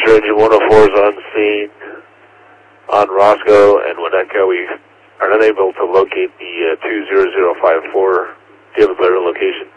Fisher Engine 104 is on scene on Roscoe and Winnetka. We are unable to locate the 20054. Do you have a better location?